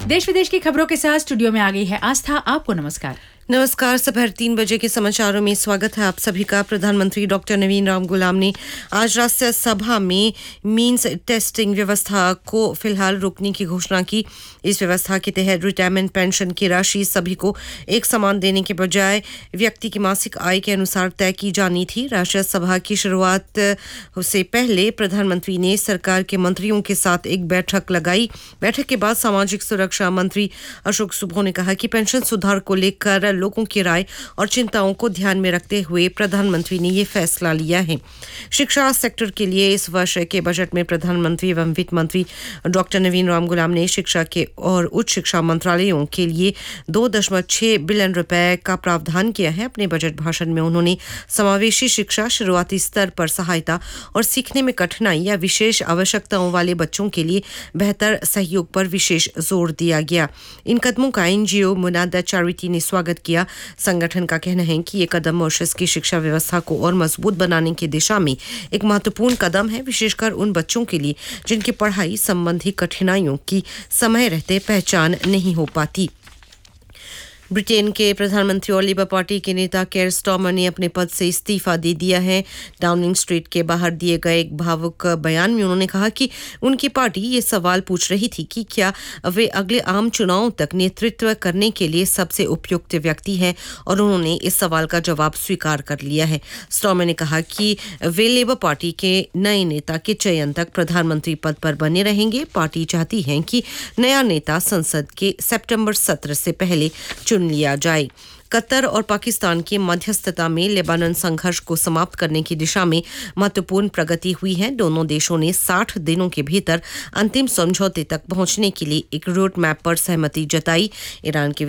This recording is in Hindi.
देश विदेश की खबरों के साथ स्टूडियो में आ गई है आस्था। आपको नमस्कार। नमस्कार। दोपहर 3 बजे के समाचारों में स्वागत है आप सभी का। प्रधानमंत्री डॉक्टर नवीन राम गुलाम ने आज राज्यसभा में मीन्स टेस्टिंग व्यवस्था को फिलहाल रोकने की घोषणा की। इस व्यवस्था के तहत रिटायरमेंट पेंशन की राशि सभी को एक समान देने के बजाय व्यक्ति की मासिक आय के अनुसार तय की जानी थी। राज्यसभा की शुरुआत से पहले प्रधानमंत्री ने सरकार के मंत्रियों के साथ एक बैठक लगाई। बैठक के बाद सामाजिक सुरक्षा मंत्री अशोक सुभो ने कहा कि पेंशन सुधार को लेकर लोगों की राय और चिंताओं को ध्यान में रखते हुए प्रधानमंत्री ने ये फैसला लिया है। शिक्षा सेक्टर के लिए इस वर्ष के बजट में प्रधानमंत्री एवं वित्त मंत्री डॉक्टर नवीन राम गुलाम ने शिक्षा के और उच्च शिक्षा मंत्रालयों के लिए 2.6 बिलियन रुपए का प्रावधान किया है। अपने बजट भाषण में उन्होंने समावेशी शिक्षा, शुरुआती स्तर पर सहायता और सीखने में कठिनाई या विशेष आवश्यकताओं वाले बच्चों के लिए बेहतर सहयोग पर विशेष जोर दिया गया। इन कदमों का एनजीओ मुनादा चैरिटी ने स्वागत किया। संगठन का कहना है कि ये कदम मॉरिशस की शिक्षा व्यवस्था को और मजबूत बनाने की दिशा में एक महत्वपूर्ण कदम है, विशेषकर उन बच्चों के लिए जिनकी पढ़ाई संबंधी कठिनाइयों की समय रहते पहचान नहीं हो पाती। ब्रिटेन के प्रधानमंत्री और लेबर पार्टी के नेता केयर स्टार्मर ने अपने पद से इस्तीफा दे दिया है। डाउनिंग स्ट्रीट के बाहर दिए गए एक भावुक बयान में उन्होंने कहा कि उनकी पार्टी ये सवाल पूछ रही थी कि क्या वे अगले आम चुनावों तक नेतृत्व करने के लिए सबसे उपयुक्त व्यक्ति हैं, और उन्होंने इस सवाल का जवाब स्वीकार कर लिया है। स्टार्मर ने कहा कि वे लेबर पार्टी के नए नेता के चयन तक प्रधानमंत्री पद पर बने रहेंगे। पार्टी चाहती है कि नया नेता संसद के सितंबर सत्र से पहले लिया जाए। कतर और पाकिस्तान की मध्यस्थता में लेबनान संघर्ष को समाप्त करने की दिशा में महत्वपूर्ण प्रगति हुई है। दोनों देशों ने 60 दिनों के भीतर अंतिम समझौते तक पहुंचने के लिए एक रोड मैप पर सहमति जताई। ईरान के